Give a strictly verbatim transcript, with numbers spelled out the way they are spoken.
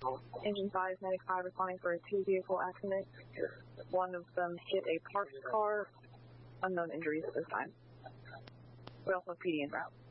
Engine five ninety-five responding for a two-vehicle accident. One of them hit a parked car. Unknown injuries at this time. We also have P D en route.